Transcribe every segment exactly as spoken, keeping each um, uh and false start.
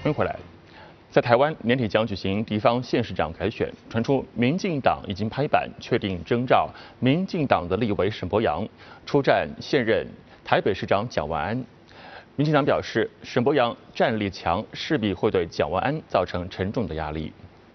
欢迎回来。在台湾年底将举行地方县市长改选，传出民进党已经拍板确定征召民进党的立委沈伯洋出战现任台北市长蒋万安。民进党表示，沈伯洋战力强，势必会对蒋万安造成沉重的压力。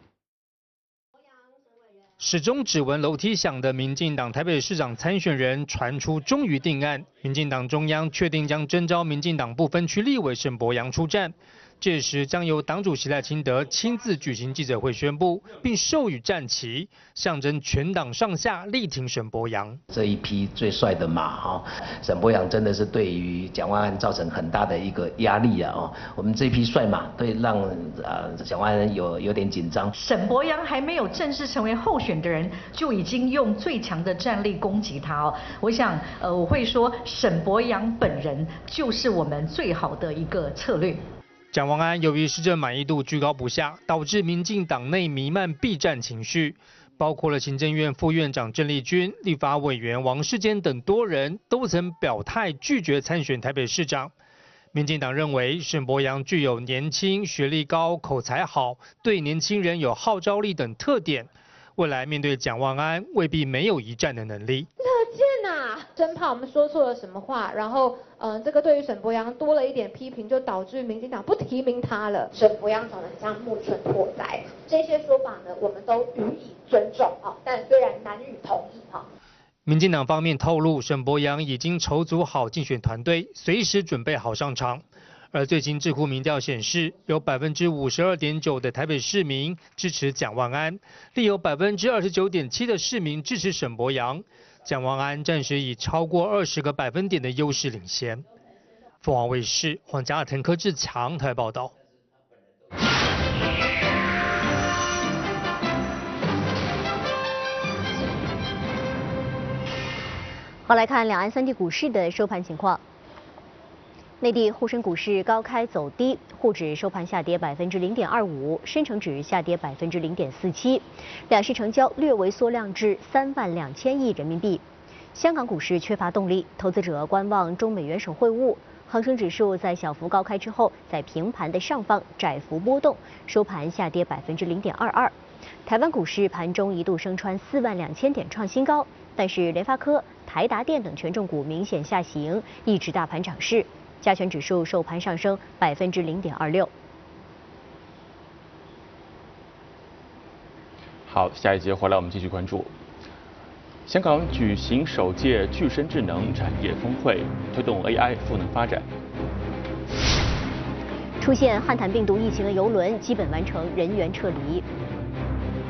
始终只闻楼梯响的民进党台北市长参选人传出终于定案，民进党中央确定将征召民进党不分区立委沈伯洋出战。届时将由党主席赖清德亲自举行记者会宣布，并授予战旗，象征全党上下力挺沈伯洋。 这一匹最帅的马哈，沈伯洋真的是对于蒋万安造成很大的一个压力啊！哦，我们这匹帅马会让呃蒋万安有有点紧张。 沈伯洋还没有正式成为候选的人，就已经用最强的战力攻击他哦。我想，呃，我会说沈伯洋本人就是我们最好的一个策略。 蒋万安由于施政满意度居高不下，导致民进党内弥漫避战情绪，包括了行政院副院长郑丽君、立法委员王世坚等多人都曾表态拒绝参选台北市长。民进党认为沈伯洋具有年轻、学历高、口才好、对年轻人有号召力等特点，未来面对蒋万安未必没有一战的能力。 可见呐，真怕我们说错了什么话，然后，嗯、呃，这个对于沈伯洋多了一点批评，就导致民进党不提名他了。沈伯洋长得很像木村拓哉，这些说法呢，我们都予以尊重啊，但虽然难以同意哈。 民进党方面透露，沈伯洋已经筹组好竞选团队，随时准备好上场。而最新智库民调显示，有百分之五十二点九的台北市民支持蒋万安，另有百分之二十九点七的市民支持沈伯洋。蒋万安暂时以超过二十个百分点的优势领先。凤凰卫视黄家腾、柯志强台报道。 好，来看两岸三地股市的收盘情况。内地沪深股市高开走低，沪指收盘下跌百分之零点二五，深成指下跌百分之零点四七，两市成交略微缩量至三万两千亿人民币。香港股市缺乏动力，投资者观望中美元首会晤。恒生指数在小幅高开之后，在平盘的上方窄幅波动，收盘下跌百分之零点二二。台湾股市盘中一度升穿四万两千点创新高，但是联发科、台达电等权重股明显下行，抑制大盘涨势。加权指数收盘上升百分之零点二六。 好，下一节回来我们继续关注。香港举行首届具身智能产业峰会，推动 A I 赋能发展。 出现汉坦病毒疫情的邮轮基本完成人员撤离。